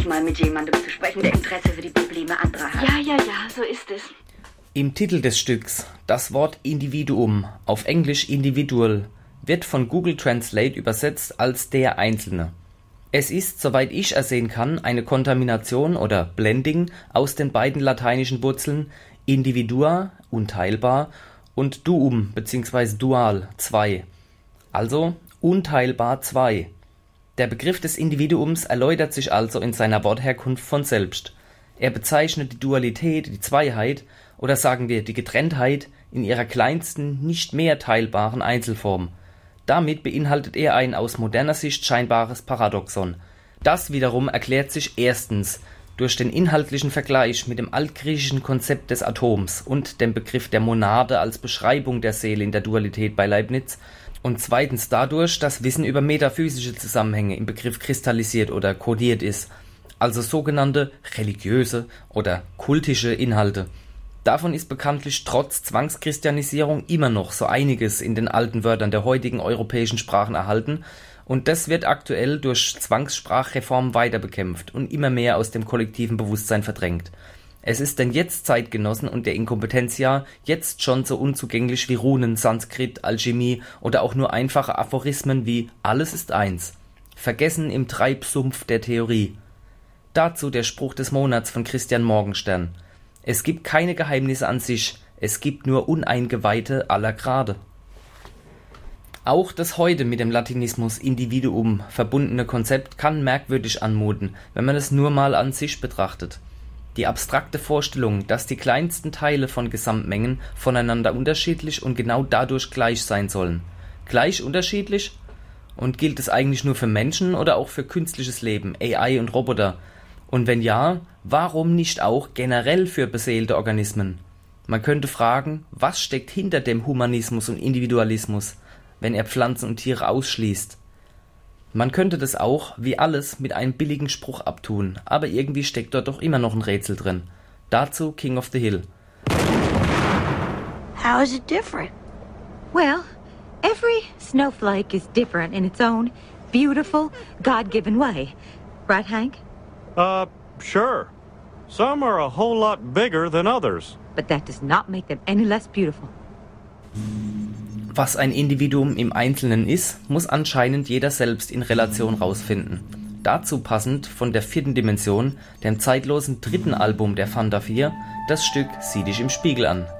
mal mit jemandem zu sprechen, der Interesse für die Probleme anderer hat. Ja, so ist es. Im Titel des Stücks, das Wort Individuum, auf Englisch Individual, wird von Google Translate übersetzt als der Einzelne. Es ist, soweit ich ersehen kann, eine Kontamination oder Blending aus den beiden lateinischen Wurzeln individua, unteilbar, und duum bzw. dual, zwei, also unteilbar zwei. Der Begriff des Individuums erläutert sich also in seiner Wortherkunft von selbst. Er bezeichnet die Dualität, die Zweiheit oder sagen wir die Getrenntheit in ihrer kleinsten, nicht mehr teilbaren Einzelform. Damit beinhaltet er ein aus moderner Sicht scheinbares Paradoxon. Das wiederum erklärt sich erstens durch den inhaltlichen Vergleich mit dem altgriechischen Konzept des Atoms und dem Begriff der Monade als Beschreibung der Seele in der Dualität bei Leibniz und zweitens dadurch, dass Wissen über metaphysische Zusammenhänge im Begriff kristallisiert oder kodiert ist, also sogenannte religiöse oder kultische Inhalte. Davon ist bekanntlich trotz Zwangschristianisierung immer noch so einiges in den alten Wörtern der heutigen europäischen Sprachen erhalten und das wird aktuell durch Zwangssprachreformen weiter bekämpft und immer mehr aus dem kollektiven Bewusstsein verdrängt. Es ist denn jetzt Zeitgenossen und der Inkompetentia jetzt schon so unzugänglich wie Runen, Sanskrit, Alchemie oder auch nur einfache Aphorismen wie alles ist eins. Vergessen im Treibsumpf der Theorie. Dazu der Spruch des Monats von Christian Morgenstern. Es gibt keine Geheimnisse an sich, es gibt nur Uneingeweihte aller Grade. Auch das heute mit dem Latinismus Individuum verbundene Konzept kann merkwürdig anmuten, wenn man es nur mal an sich betrachtet. Die abstrakte Vorstellung, dass die kleinsten Teile von Gesamtmengen voneinander unterschiedlich und genau dadurch gleich sein sollen. Gleich unterschiedlich? Und gilt es eigentlich nur für Menschen oder auch für künstliches Leben, AI und Roboter? Und wenn ja, warum nicht auch generell für beseelte Organismen? Man könnte fragen, was steckt hinter dem Humanismus und Individualismus, wenn er Pflanzen und Tiere ausschließt? Man könnte das auch, wie alles, mit einem billigen Spruch abtun, aber irgendwie steckt dort doch immer noch ein Rätsel drin. Dazu King of the Hill. How is it different? Well, every snowflake is different in its own beautiful, God-given way. Right, Hank? Sure. Some are a whole lot bigger than others. But that does not make them any less beautiful. Was ein Individuum im Einzelnen ist, muss anscheinend jeder selbst in Relation rausfinden. Dazu passend von der 4. Dimension, dem zeitlosen 3. Album der Fanta 4, das Stück Sieh dich im Spiegel an.